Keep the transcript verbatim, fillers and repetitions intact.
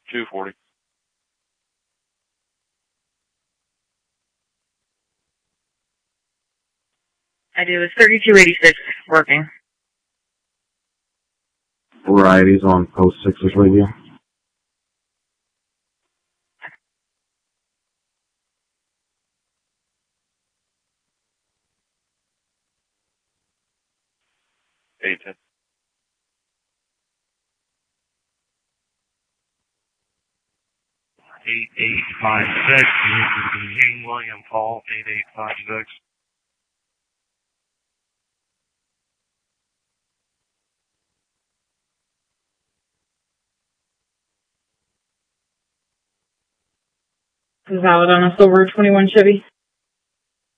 two forty. I do. It's thirty-two eighty-six working. Varieties on post sixes radio. eight ten. eight eight five six, King William Paul, eight eight five six. Valid on a silver twenty-one Chevy.